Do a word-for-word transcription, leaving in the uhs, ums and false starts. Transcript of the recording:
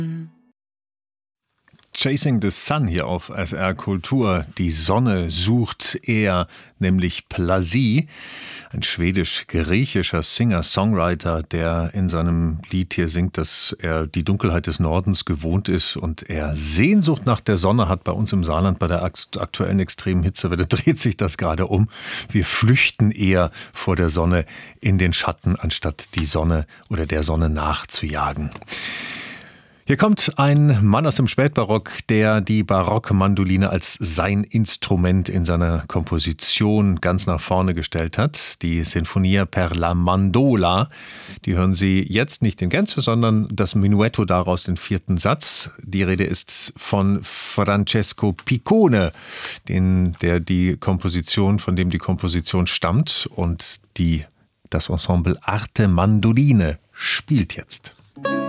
Chasing the Sun hier auf S R Kultur. Die Sonne sucht er, nämlich Plasy, ein schwedisch-griechischer Singer-Songwriter, der in seinem Lied hier singt, dass er die Dunkelheit des Nordens gewohnt ist und er Sehnsucht nach der Sonne hat. Bei uns im Saarland, bei der aktuellen extremen Hitzewelle, dreht sich das gerade um. Wir flüchten eher vor der Sonne in den Schatten, anstatt die Sonne oder der Sonne nachzujagen. Hier kommt ein Mann aus dem Spätbarock, der die Barockmandoline als sein Instrument in seiner Komposition ganz nach vorne gestellt hat. Die Sinfonia per la Mandola, die hören Sie jetzt nicht in Gänze, sondern das Menuetto daraus, den vierten Satz. Die Rede ist von Francesco Piccone, den, der die Komposition, von dem die Komposition stammt und die das Ensemble Arte Mandoline spielt jetzt.